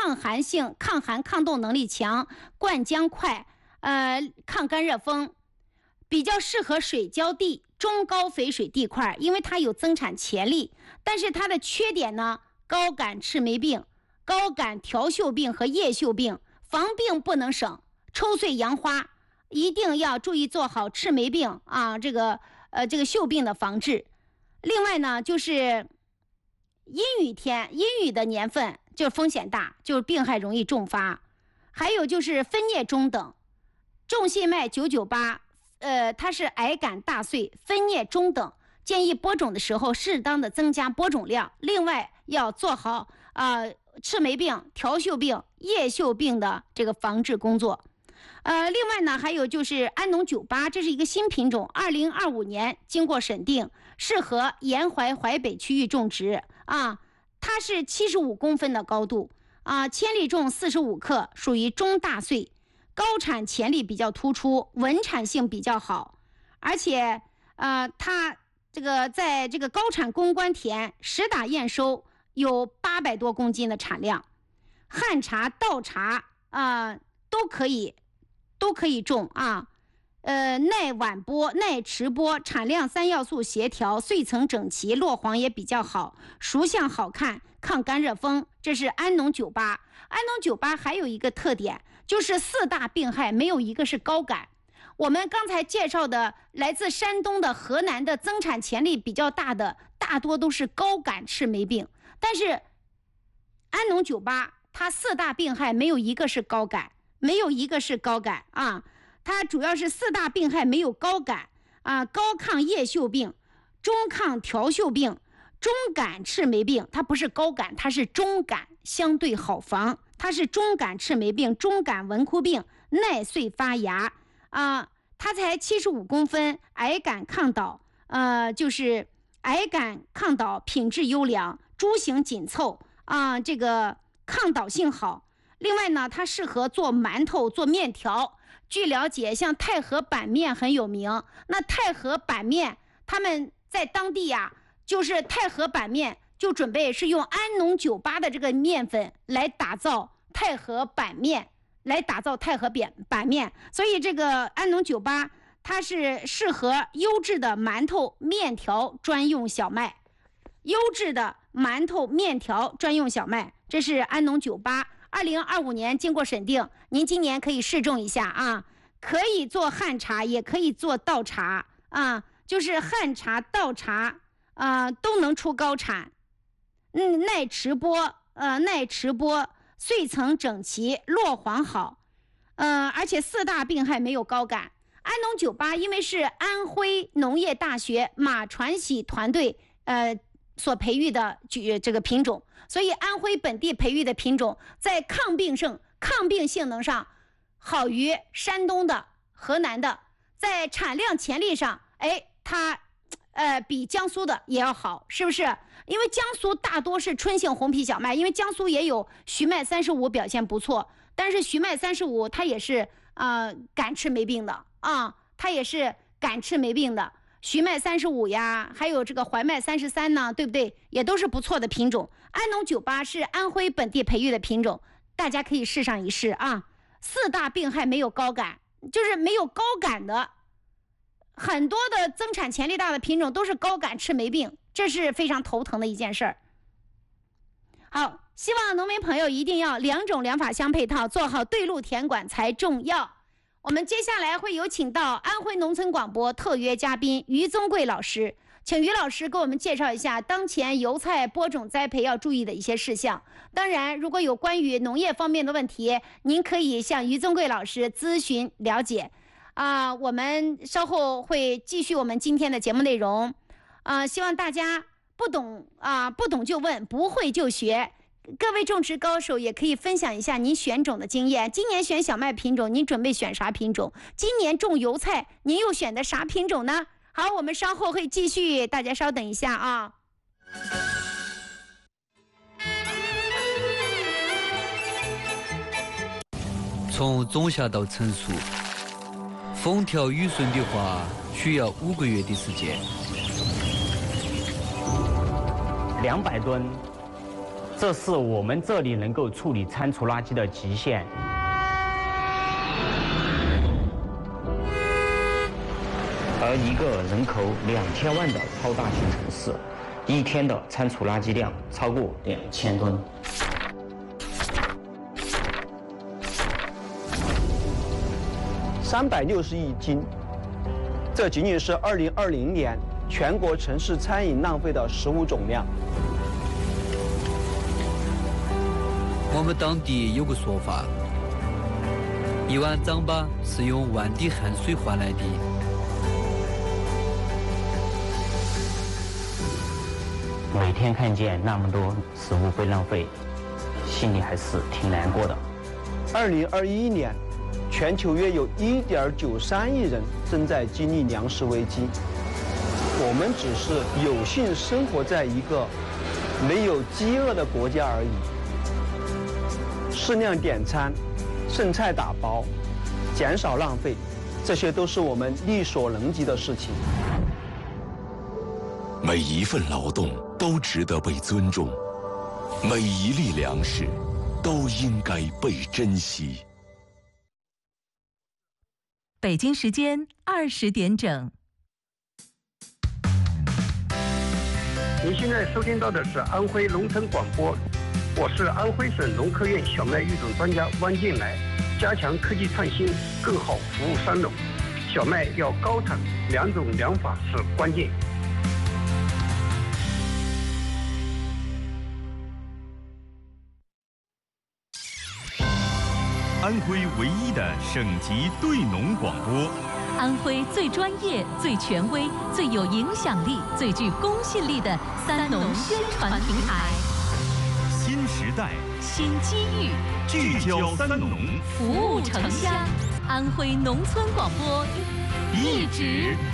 抗寒性、抗寒抗冻能力强，灌浆快，抗干热风，比较适合水浇地、中高肥水地块，因为它有增产潜力。但是它的缺点呢，高感赤霉病、高感条锈病和叶锈病，防病不能省，抽穗扬花，一定要注意做好赤霉病啊，这个锈病的防治。另外呢，就是阴雨天、阴雨的年份就风险大，就是病害容易重发。还有就是分蘖中等，众信脉998，它是癌杆大穗，分蘖中等，建议播种的时候适当的增加播种量。另外要做好赤霉病、条锈病、叶锈病的这个防治工作。另外呢，还有就是安农98，这是一个新品种，2025年经过审定，适合沿淮淮北区域种植啊。它是75公分的高度啊，千粒重45克，属于中大穗，高产潜力比较突出，稳产性比较好，而且它这个在这个高产攻关田实打验收有800多公斤的产量，旱茶、稻茶都可以种啊。耐晚播、耐迟播，产量3要素协调，穗层整齐，落黄也比较好，熟相好看，抗干热风。这是安农98。安农98还有一个特点，就是4大病害没有一个是高感。我们刚才介绍的来自山东的、河南的增产潜力比较大的，大多都是高感赤霉病，但是安农98它4大病害没有一个是高感，没有一个是高感啊。它主要是4大病害没有高感啊，高抗叶锈病、中抗条锈病、中感赤霉病，它不是高感，它是中感，相对好防。它是中感赤霉病、中感蚊枯病，耐穗发芽啊。它才75公分，矮杆抗倒，就是矮杆抗倒，品质优良，株型紧凑啊，这个抗倒性好。另外呢，它适合做馒头、做面条。据了解，像太和板面很有名。那太和板面，他们在当地呀，就是太和板面就准备是用安农98的这个面粉来打造太和板面，板面。所以这个安农98，它是适合优质的馒头、面条专用小麦，优质的馒头、面条专用小麦，这是安农98。2025年经过审定，您今年可以试种一下啊，可以做旱茶，也可以做稻茶啊，就是旱茶、稻茶都能出高产，耐迟播，穗层整齐，落黄好，而且4大病害没有高感。安农98因为是安徽农业大学马传喜团队所培育的这个品种，所以安徽本地培育的品种在抗病性能上好于山东的、河南的，在产量潜力上，它比江苏的也要好，是不是？因为江苏大多是春性红皮小麦，因为江苏也有徐麦35表现不错，但是徐麦35它也是感赤霉病的啊，它也是感赤霉病的。徐麦35呀，还有这个淮麦33呢，对不对？也都是不错的品种。安农98是安徽本地培育的品种，大家可以试上一试啊。4大病害没有高感，就是没有高感的，很多的增产潜力大的品种都是高感赤霉病，这是非常头疼的一件事儿。好，希望农民朋友一定要2种2法相配套，做好对路田管才重要。我们接下来会有请到安徽农村广播特约嘉宾于宗贵老师，请于老师给我们介绍一下当前油菜播种栽培要注意的一些事项。当然，如果有关于农业方面的问题，您可以向于宗贵老师咨询了解。我们稍后会继续我们今天的节目内容。希望大家不懂就问，不会就学。各位种植高手也可以分享一下您选种的经验。今年选小麦品种，您准备选啥品种？今年种油菜，您又选的啥品种呢？好，我们稍后会继续，大家稍等一下啊。 从种下到成熟，风调雨顺的话，需要5个月的时间。 200吨。 这是我们这里能够处理餐厨垃圾的极限。而一个人口2000万的超大型城市，一天的餐厨垃圾量超过2000吨。 360亿斤，这仅仅是2020年全国城市餐饮浪费的食物总量。 我们当地有个说法，一碗糌粑是用万滴汗水换来的。 每天看见那么多食物被浪费，心里还是挺难过的。 2021年，全球约有1.93亿人正在经历粮食危机。我们只是有幸生活在一个没有饥饿的国家而已。适量点餐，剩菜打包，减少浪费，这些都是我们力所能及的事情。 每一份劳动都值得被尊重，每一粒粮食都应该被珍惜。 北京时间20点整。 您现在收听到的是安徽农村广播，我是安徽省农科院小麦育种专家汪进来。加强科技创新，更好服务三农。小麦要高产，2种粮法是关键。 安徽唯一的省级对农广播， 安徽最专业、最权威、最有影响力、最具公信力的三农宣传平台。 新时代， 新机遇， 聚焦三农， 服务城乡。安徽农村广播，一直